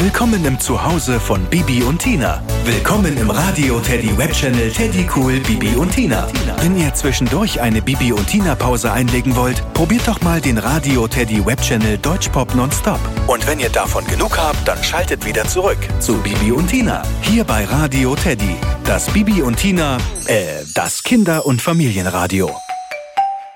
Willkommen im Zuhause von Bibi und Tina. Willkommen im Radio Teddy Webchannel Teddy Cool Bibi und Tina. Wenn ihr zwischendurch eine Bibi und Tina Pause einlegen wollt, probiert doch mal den Radio Teddy Webchannel Deutschpop nonstop. Und wenn ihr davon genug habt, dann schaltet wieder zurück zu Bibi und Tina. Hier bei Radio Teddy. Das Bibi und Tina, das Kinder- und Familienradio.